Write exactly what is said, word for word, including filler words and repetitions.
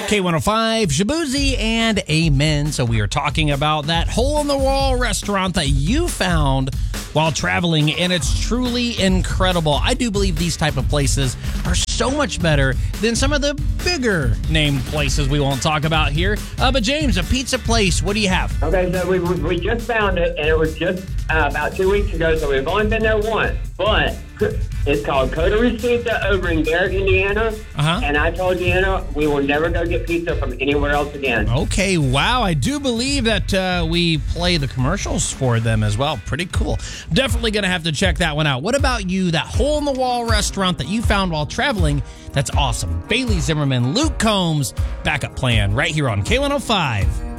K one oh five, Shaboozey and Amen. So we are talking about that hole-in-the-wall restaurant that you found while traveling, and it's truly incredible. I do believe these type of places are so much better than some of the bigger named places we won't talk about here. Uh, but James, a pizza place, what do you have? Okay, so we, we just found it, and it was just uh, about two weeks ago, so we've only been there once. But it's called Coda Recita over in Garrett, Indiana. Uh-huh. And I told Deanna we will never go get pizza from anywhere else again. Okay, wow. I do believe that uh, we play the commercials for them as well. Pretty cool. Definitely going to have to check that one out. What about you? That hole-in-the-wall restaurant that you found while traveling? That's awesome. Bailey Zimmerman, Luke Combs, backup plan right here on K one oh five.